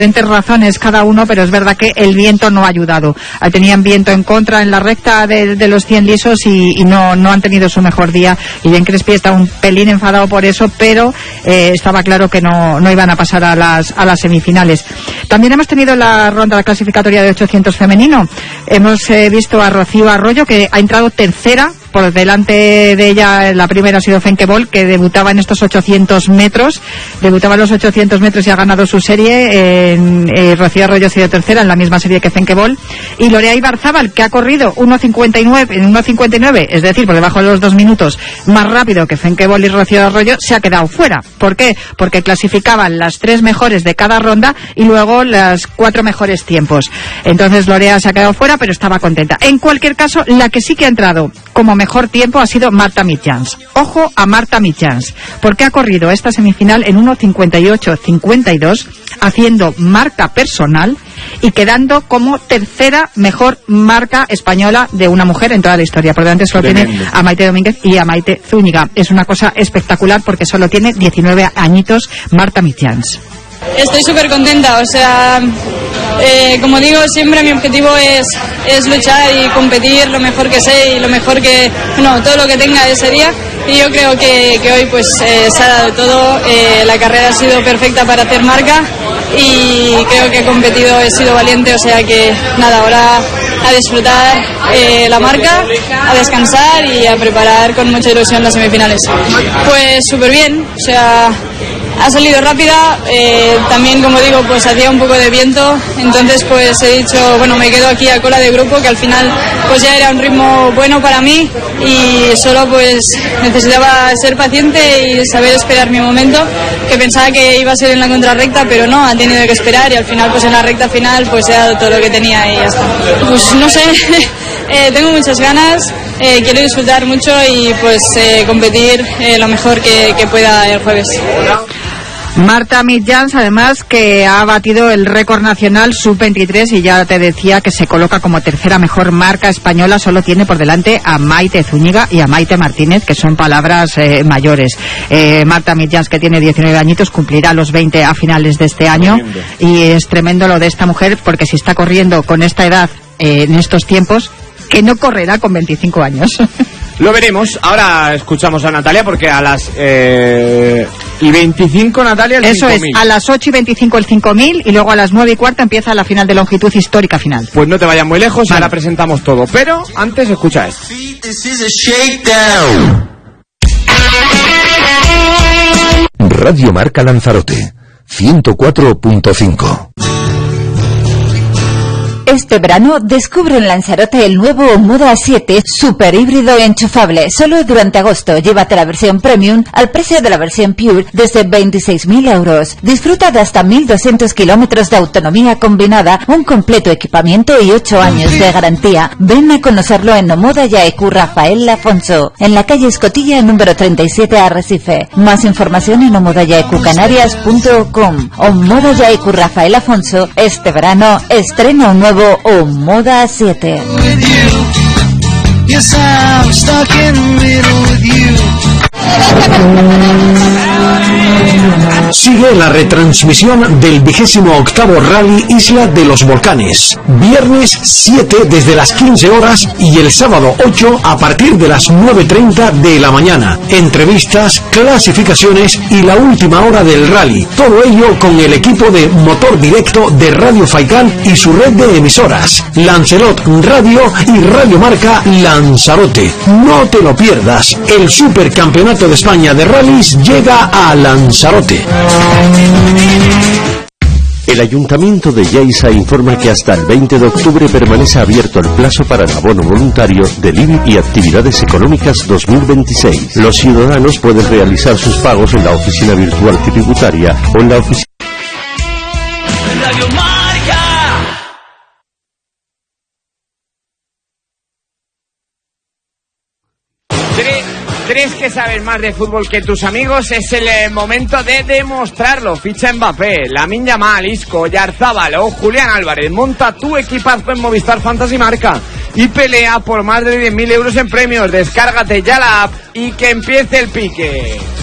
diferentes razones cada uno, pero es verdad que el viento no ha ayudado. Tenían viento en contra en la recta de los 100 lisos y no han tenido su mejor día. Y Jen Crespi está un pelín enfadado por eso, pero estaba claro que no iban a pasar a las semifinales. También hemos tenido la ronda clasificatoria de 800 femenino. Hemos visto a Rocío Arroyo, que ha entrado tercera. Por delante de ella, la primera ha sido Femke Bol, que debutaba en estos 800 metros. Debutaba en los 800 metros y ha ganado su serie. Rocío Arroyo ha sido tercera en la misma serie que Femke Bol. Y Lorea Ibarzábal, que ha corrido 1.59, es decir, por debajo de los 2 minutos, más rápido que Femke Bol y Rocío Arroyo, se ha quedado fuera. ¿Por qué? Porque clasificaban las 3 mejores de cada ronda y luego las 4 mejores tiempos. Entonces Lorea se ha quedado fuera, pero estaba contenta. En cualquier caso, la que sí que ha entrado como mejor tiempo ha sido Marta Mitjans. Ojo a Marta Mitjans, porque ha corrido esta semifinal en 1.58.52, haciendo marca personal y quedando como tercera mejor marca española de una mujer en toda la historia. Por delante solo tiene a Maite Domínguez y a Maite Zúñiga. Es una cosa espectacular porque solo tiene 19 añitos Marta Mitjans. Estoy súper contenta, o sea, como digo, siempre mi objetivo es luchar y competir lo mejor que sé y lo mejor que, todo lo que tenga ese día. Y yo creo que hoy pues se ha dado todo, la carrera ha sido perfecta para hacer marca y creo que he competido, he sido valiente, o sea que nada, ahora a disfrutar la marca, a descansar y a preparar con mucha ilusión las semifinales. Pues súper bien, o sea, ha salido rápida, también como digo pues hacía un poco de viento, entonces pues he dicho, bueno, me quedo aquí a cola de grupo, que al final pues ya era un ritmo bueno para mí y solo pues necesitaba ser paciente y saber esperar mi momento, que pensaba que iba a ser en la contrarrecta, pero no, ha tenido que esperar y al final pues en la recta final pues he dado todo lo que tenía y ya está. Pues no sé, tengo muchas ganas, quiero disfrutar mucho y pues competir lo mejor que pueda el jueves. Marta Mitjans, además, que ha batido el récord nacional sub-23 y ya te decía que se coloca como tercera mejor marca española, solo tiene por delante a Maite Zúñiga y a Maite Martínez, que son palabras mayores. Marta Mitjans, que tiene 19 añitos, cumplirá los 20 a finales de este año y es tremendo lo de esta mujer, porque si está corriendo con esta edad en estos tiempos, que no correrá con 25 años. Lo veremos. Ahora escuchamos a Natalia, porque a las y 25, Natalia, el 5.000. Eso es, a las 8:25 el 5.000 y luego a las 9:15 empieza la final de longitud histórica final. Pues no te vayas muy lejos, vale. Ahora presentamos todo, pero antes escucha esto. Radio Marca Lanzarote 104.5. Este verano descubre en Lanzarote el nuevo Moda 7 super híbrido enchufable. Solo durante agosto. Llévate la versión Premium al precio de la versión Pure desde 26.000 euros. Disfruta de hasta 1.200 kilómetros de autonomía combinada, un completo equipamiento y 8 años de garantía. Ven a conocerlo en Omoda Yaeku Rafael Afonso, en la calle Escotilla número 37 Arrecife. Más información en omodayaecucanarias.com. Omoda Yaeku Rafael Afonso, este verano estrena un nuevo Moda 7. Sigue la retransmisión del 28º Rally Isla de los Volcanes. Viernes 7 desde las 15 horas y el sábado 8 a partir de las 9:30 de la mañana. Entrevistas, clasificaciones y la última hora del rally. Todo ello con el equipo de Motor Directo de Radio Faikán y su red de emisoras. Lancelot Radio y Radio Marca Lanzarote. No te lo pierdas. El Supercampeonato de España de Rallys llega a Lanzarote. El Ayuntamiento de Yaiza informa que hasta el 20 de octubre permanece abierto el plazo para el abono voluntario del IBI y actividades económicas 2026. Los ciudadanos pueden realizar sus pagos en la oficina virtual tributaria o en la oficina. ¿Crees que sabes más de fútbol que tus amigos? Es el momento de demostrarlo. Ficha Mbappé, Lamine Yamal, Isco, Oyarzabal o Julián Álvarez. Monta tu equipazo en Movistar Fantasy Marca y pelea por más de 10.000 euros en premios. Descárgate ya la app y que empiece el pique.